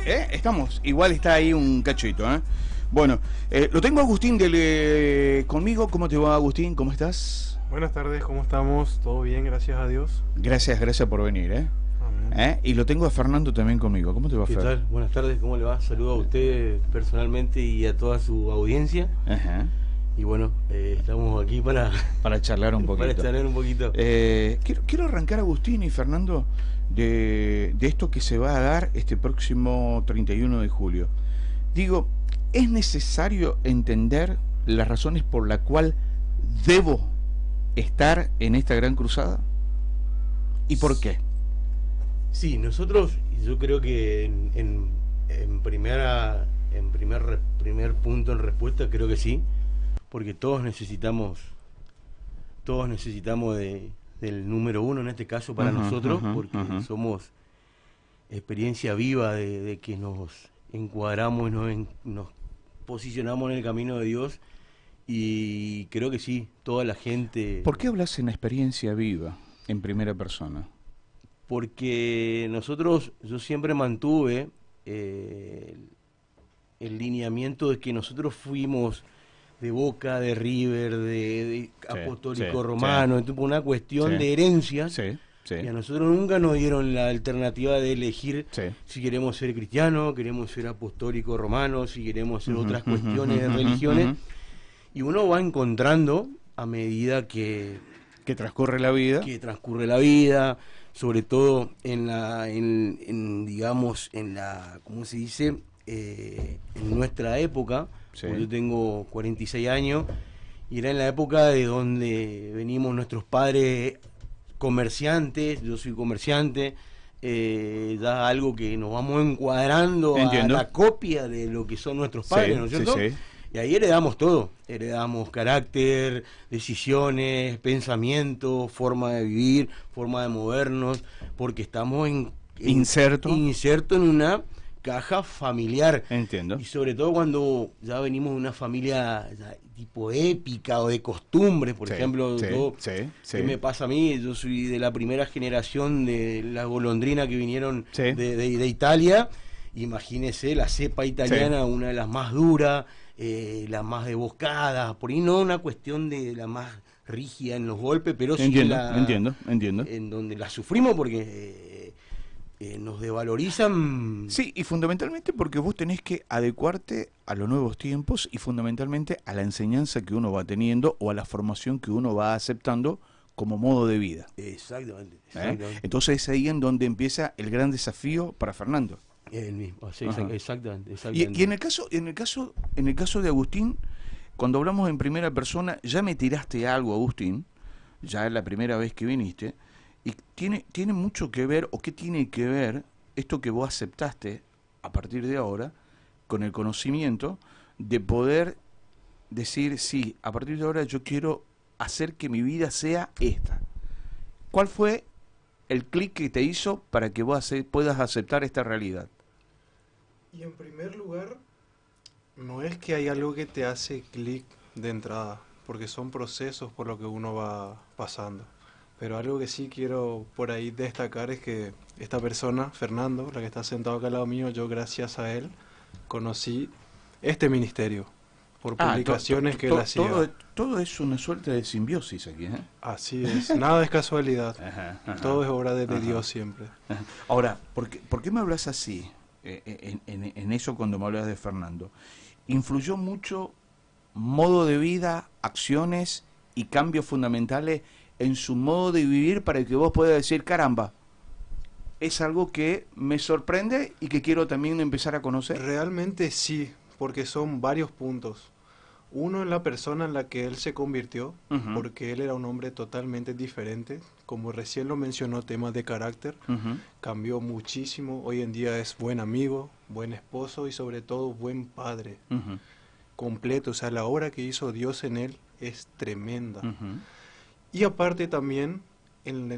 Estamos, igual está ahí un cachito, ¿eh? Bueno, lo tengo a Agustín conmigo. ¿Cómo te va, Agustín? ¿Cómo estás? Buenas tardes, ¿cómo estamos? ¿Todo bien? Gracias a Dios. Gracias por venir, ¿eh? Amén. Y lo tengo a Fernando también conmigo. ¿Cómo te va, ¿Qué Fer? tal? Buenas tardes, ¿cómo le va? Saludo a usted personalmente y a toda su audiencia. Ajá. Y bueno, estamos aquí Para charlar un poquito. para charlar un poquito. Quiero arrancar, Agustín y Fernando, de esto que se va a dar este próximo 31 de julio. Digo, ¿es necesario entender las razones por las cuales debo estar en esta gran cruzada? ¿Y por qué? Sí, nosotros, yo creo que en primer punto en respuesta, creo que sí, porque todos necesitamos del número uno en este caso para nosotros, porque somos experiencia viva de que nos encuadramos y nos posicionamos en el camino de Dios, y creo que sí, toda la gente... ¿Por qué hablas en experiencia viva, en primera persona? Porque yo siempre mantuve el lineamiento de que nosotros fuimos de Boca, de River, de Apostólico Romano, sí. entonces, una cuestión de herencias. Sí, sí. Y a nosotros nunca nos dieron la alternativa de elegir si queremos ser cristianos, queremos ser apostólico romano, si queremos hacer otras cuestiones de religiones. Y uno va encontrando a medida que transcurre la vida. Sobre todo digamos, ¿cómo se dice? En nuestra época. Yo tengo 46 años y era en la época de donde venimos nuestros padres comerciantes, yo soy comerciante, da algo que nos vamos encuadrando a la copia de lo que son nuestros padres, ¿no es cierto? Sí. Y ahí heredamos todo, heredamos carácter, decisiones, pensamientos, forma de vivir, forma de movernos, porque estamos inserto en una caja familiar. Entiendo. Y sobre todo cuando ya venimos de una familia tipo épica o de costumbres, por ejemplo, ¿qué me pasa a mí? Yo soy de la primera generación de la golondrina que vinieron de Italia. Imagínese la cepa italiana, una de las más duras, las más deboscadas, por ahí no una cuestión de la más rígida en los golpes, pero sí entiendo. En donde la sufrimos porque nos devalorizan. Sí, y fundamentalmente porque vos tenés que adecuarte a los nuevos tiempos y fundamentalmente a la enseñanza que uno va teniendo o a la formación que uno va aceptando como modo de vida. Exactamente. Entonces es ahí en donde empieza el gran desafío para Fernando. El mismo, sí, exactamente. Y en el caso de Agustín, cuando hablamos en primera persona, ya me tiraste algo, Agustín, ya es la primera vez que viniste, y tiene mucho que ver, o qué tiene que ver esto que vos aceptaste a partir de ahora, con el conocimiento de poder decir, sí, a partir de ahora yo quiero hacer que mi vida sea esta. ¿Cuál fue el clic que te hizo para que vos puedas aceptar esta realidad? Y en primer lugar, no es que hay algo que te hace clic de entrada, porque son procesos por lo que uno va pasando. Pero algo que sí quiero por ahí destacar es que esta persona, Fernando, la que está sentado acá al lado mío, yo gracias a él conocí este ministerio por publicaciones que él hacía. Todo es una suerte de simbiosis aquí, ¿eh? Así es, nada es casualidad, todo es obra de Dios siempre. Ahora, ¿por qué me hablas así en eso cuando me hablas de Fernando? ¿Influyó mucho modo de vida, acciones y cambios fundamentales en su modo de vivir para que vos puedas decir, caramba, es algo que me sorprende y que quiero también empezar a conocer? Realmente sí, porque son varios puntos. Uno es la persona en la que él se convirtió, porque él era un hombre totalmente diferente. Como recién lo mencionó, temas de carácter, cambió muchísimo. Hoy en día es buen amigo, buen esposo y sobre todo buen padre. Completo, o sea, la obra que hizo Dios en él es tremenda. Y aparte también, en